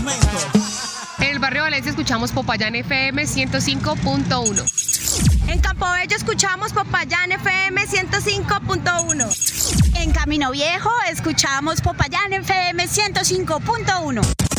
En el barrio Valencia escuchamos Popayán FM 105.1. En Campobello escuchamos Popayán FM 105.1. En Camino Viejo escuchamos Popayán FM 105.1.